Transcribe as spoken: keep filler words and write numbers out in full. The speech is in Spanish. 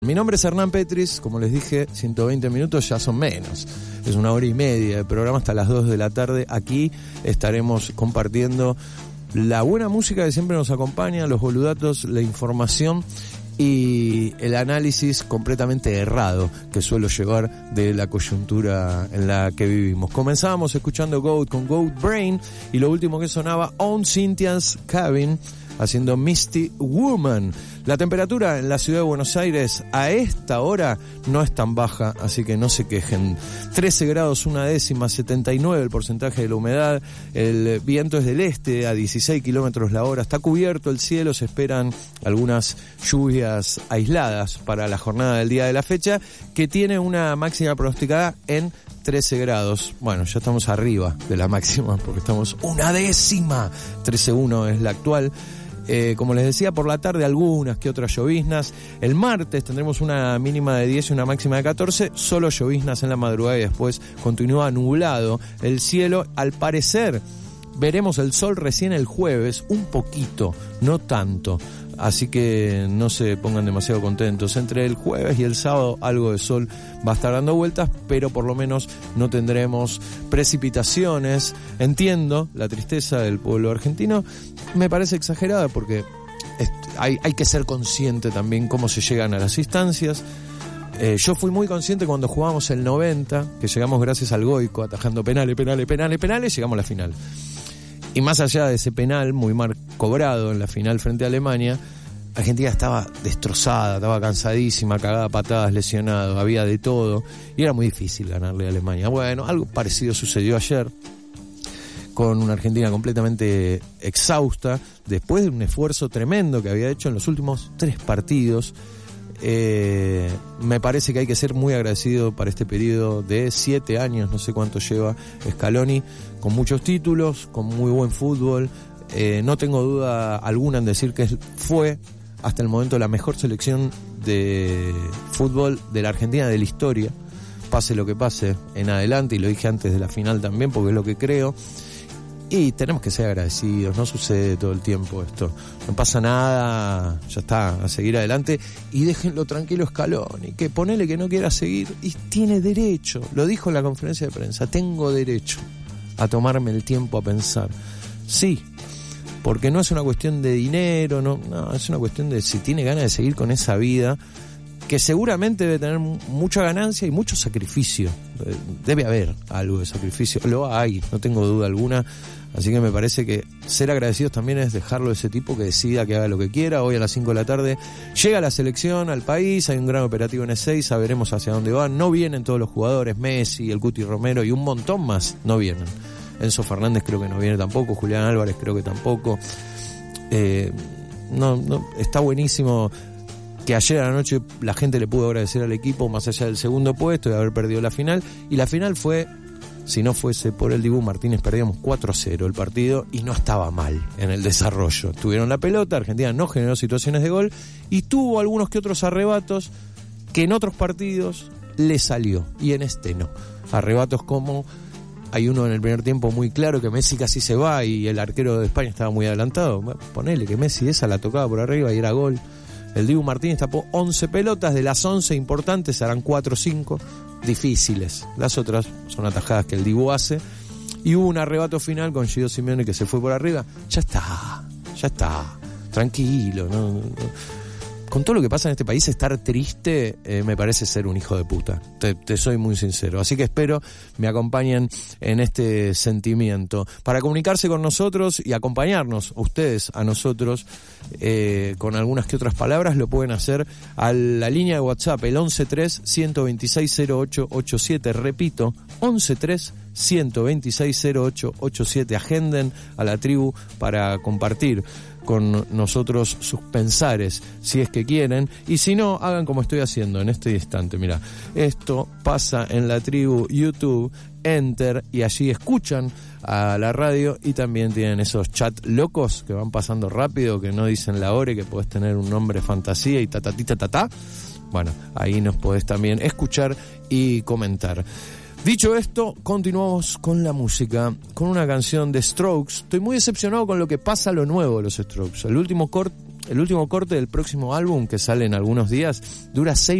Mi nombre es Hernán Petris, como les dije, ciento veinte minutos ya son menos. Es una hora y media de programa hasta las dos de la tarde. Aquí estaremos compartiendo la buena música que siempre nos acompaña, los boludatos, la información y el análisis completamente errado que suelo llevar de la coyuntura en la que vivimos. Comenzábamos escuchando Goat con Goat Brain y lo último que sonaba, On Cynthia's Cabin, haciendo Misty Woman. La temperatura en la ciudad de Buenos Aires a esta hora no es tan baja, así que no se quejen. trece grados una décima, setenta y nueve el porcentaje de la humedad, el viento es del este a dieciséis kilómetros la hora, está cubierto el cielo, se esperan algunas lluvias aisladas para la jornada del día de la fecha, que tiene una máxima pronosticada en trece grados. Bueno, ya estamos arriba de la máxima porque estamos una décima, trece uno es la actual. Eh, como les decía, por la tarde algunas que otras lloviznas. El martes tendremos una mínima de diez y una máxima de catorce, solo lloviznas en la madrugada y después continúa nublado el cielo. Al parecer veremos el sol recién el jueves, un poquito, no tanto, así que no se pongan demasiado contentos. Entre el jueves y el sábado algo de sol va a estar dando vueltas, pero por lo menos no tendremos precipitaciones. Entiendo la tristeza del pueblo argentino, me parece exagerada porque hay, hay que ser consciente también cómo se llegan a las instancias. Eh, yo fui muy consciente cuando jugábamos el noventa, que llegamos gracias al Goico, atajando penales, penales, penales, penales, llegamos a la final. Y más allá de ese penal muy mal cobrado en la final frente a Alemania, Argentina estaba destrozada, estaba cansadísima, cagada a patadas, lesionado, había de todo, y era muy difícil ganarle a Alemania. Bueno, algo parecido sucedió ayer, con una Argentina completamente exhausta, después de un esfuerzo tremendo que había hecho en los últimos tres partidos. Eh, me parece que hay que ser muy agradecido para este periodo de siete años, no sé cuánto lleva Scaloni, con muchos títulos, con muy buen fútbol. Eh, no tengo duda alguna en decir que fue hasta el momento la mejor selección de fútbol de la Argentina de la historia, pase lo que pase en adelante, y lo dije antes de la final también porque es lo que creo. Y tenemos que ser agradecidos, no sucede todo el tiempo esto, no pasa nada, ya está, a seguir adelante y déjenlo tranquilo Scaloni, que ponele que no quiera seguir y tiene derecho, lo dijo en la conferencia de prensa, tengo derecho a tomarme el tiempo a pensar. Sí, porque no es una cuestión de dinero, no, no, es una cuestión de si tiene ganas de seguir con esa vida, que seguramente debe tener mucha ganancia y mucho sacrificio. Debe haber algo de sacrificio, lo hay, no tengo duda alguna. Así que me parece que ser agradecidos también es dejarlo a ese tipo que decida, que haga lo que quiera. Hoy a las cinco de la tarde llega la selección al país, hay un gran operativo en Ezeiza, veremos hacia dónde van. No vienen todos los jugadores, Messi, el Cuti Romero y un montón más no vienen. Enzo Fernández creo que no viene tampoco, Julián Álvarez creo que tampoco. Eh, no, no, está buenísimo que ayer a la noche la gente le pudo agradecer al equipo más allá del segundo puesto y de haber perdido la final. Y la final fue, si no fuese por el Dibu Martínez, perdíamos cuatro a cero el partido y no estaba mal en el desarrollo. Tuvieron la pelota, Argentina no generó situaciones de gol y tuvo algunos que otros arrebatos que en otros partidos le salió y en este no. Arrebatos como, hay uno en el primer tiempo muy claro que Messi casi se va y el arquero de España estaba muy adelantado. Bueno, ponele que Messi esa la tocaba por arriba y era gol. El Dibu Martínez tapó once pelotas, de las once importantes serán cuatro o cinco difíciles. Las otras son atajadas que el Dibu hace. Y hubo un arrebato final con Gio Simeone que se fue por arriba. Ya está, ya está. Tranquilo, ¿no? Con todo lo que pasa en este país, estar triste eh, me parece ser un hijo de puta. Te, te soy muy sincero. Así que espero me acompañen en este sentimiento. Para comunicarse con nosotros y acompañarnos, ustedes a nosotros, eh, con algunas que otras palabras, lo pueden hacer a la línea de WhatsApp, el once tres, ciento veintiséis, cero ocho ochenta y siete. Repito, once tres, ciento veintiséis, cero ocho ochenta y siete. Agenden a la tribu para compartir con nosotros sus pensares, si es que quieren, y si no, hagan como estoy haciendo en este instante. Mira, esto pasa en la tribu YouTube, enter, y allí escuchan a la radio y también tienen esos chats locos que van pasando rápido, que no dicen la hora y que podés tener un nombre fantasía y tatatita tatá. Bueno, ahí nos podés también escuchar y comentar. Dicho esto, continuamos con la música, con una canción de Strokes. Estoy muy decepcionado con lo que pasa a lo nuevo de los Strokes. El último corte el último corte del próximo álbum, que sale en algunos días, dura seis